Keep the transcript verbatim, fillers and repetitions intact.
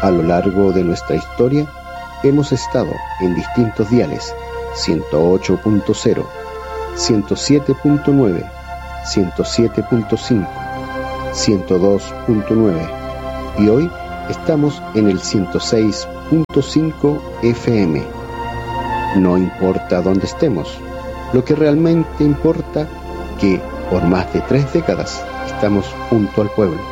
A lo largo de nuestra historia hemos estado en distintos diales: ciento ocho punto cero, ciento siete punto nueve, ciento siete punto cinco, ciento dos punto nueve y hoy estamos en el ciento seis punto cinco F M. No importa dónde estemos, lo que realmente importa que por más de tres décadas estamos junto al pueblo.